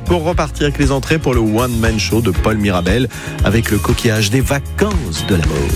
pour repartir avec les entrées pour le One Man Show de Paul Mirabel avec le coquillage des vacances de l'amour.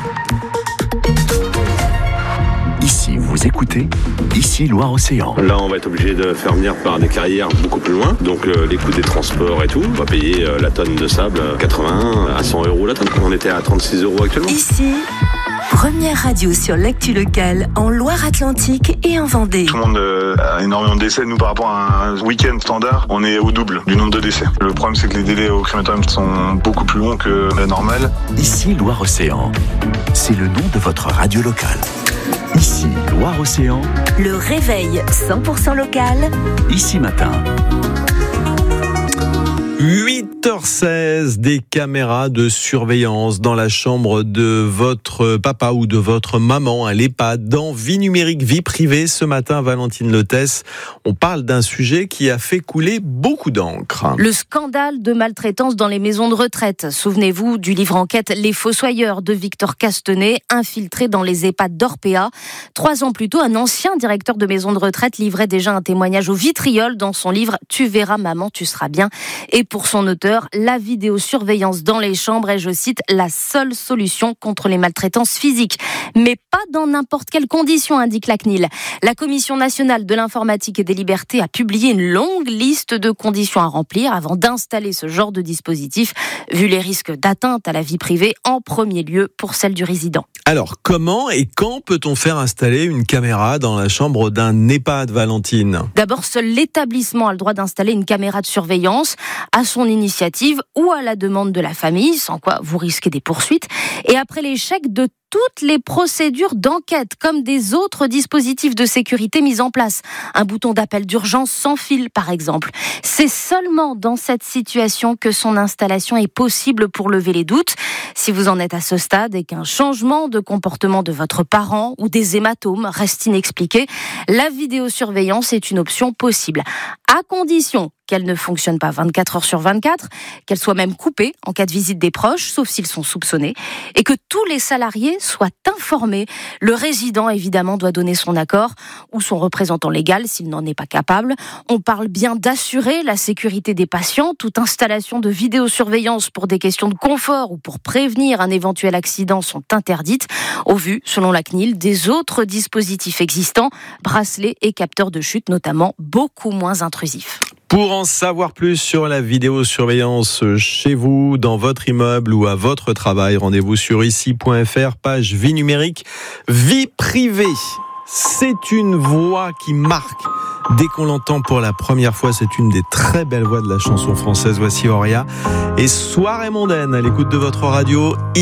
Ici, vous écoutez, ici Loire-Océan. Là, on va être obligé de faire venir par des carrières beaucoup plus loin. Donc, les coûts des transports et tout. On va payer la tonne de sable 80 à 100 € la tonne. On était à 36 € actuellement. Ici, première radio sur l'actu locale en Loire-Atlantique et en Vendée. Tout le monde a énormément de décès. Nous, par rapport à un week-end standard, on est au double du nombre de décès. Le problème, c'est que les délais au crématorium sont beaucoup plus longs que la normale. Ici Loire-Océan, c'est le nom de votre radio locale. Ici Loire-Océan, Le réveil 100% local. ici matin. 8h16, des caméras de surveillance dans la chambre de votre papa ou de votre maman à l'EHPAD dans Vie numérique, vie privée. Ce matin, Valentine Lotès, on parle d'un sujet qui a fait couler beaucoup d'encre. Le scandale de maltraitance dans les maisons de retraite. Souvenez-vous du livre enquête Les Fossoyeurs de Victor Castanet, infiltré dans les EHPAD d'Orpea. 3 ans plus tôt, un ancien directeur de maison de retraite livrait déjà un témoignage au vitriol dans son livre « Tu verras maman, tu seras bien ». Et pour son auteur, la vidéosurveillance dans les chambres est, je cite, la seule solution contre les maltraitances physiques. Mais pas dans n'importe quelles conditions, indique la CNIL. La Commission nationale de l'informatique et des libertés a publié une longue liste de conditions à remplir avant d'installer ce genre de dispositif, vu les risques d'atteinte à la vie privée, en premier lieu pour celle du résident. Alors, comment et quand peut-on faire installer une caméra dans la chambre d'un EHPAD, Valentine ? D'abord, seul l'établissement a le droit d'installer une caméra de surveillance à son initiative ou à la demande de la famille, sans quoi vous risquez des poursuites. Et après l'échec de toutes les procédures d'enquête, comme des autres dispositifs de sécurité mis en place. Un bouton d'appel d'urgence sans fil, par exemple. C'est seulement dans cette situation que son installation est possible pour lever les doutes. Si vous en êtes à ce stade et qu'un changement de comportement de votre parent ou des hématomes reste inexpliqué, la vidéosurveillance est une option possible. À condition qu'elle ne fonctionne pas 24 heures sur 24, qu'elle soit même coupée en cas de visite des proches, sauf s'ils sont soupçonnés, et que tous les salariés soient informés. Le résident, évidemment, doit donner son accord ou son représentant légal s'il n'en est pas capable. On parle bien d'assurer la sécurité des patients. Toute installation de vidéosurveillance pour des questions de confort ou pour prévenir un éventuel accident sont interdites, au vu, selon la CNIL, des autres dispositifs existants, bracelets et capteurs de chute notamment, beaucoup moins intrusifs. Pour en savoir plus sur la vidéosurveillance chez vous, dans votre immeuble ou à votre travail, rendez-vous sur ici.fr, page vie numérique, vie privée. C'est une voix qui marque. Dès qu'on l'entend pour la première fois, c'est une des très belles voix de la chanson française. Voici Auria et Soirée mondaine à l'écoute de votre radio.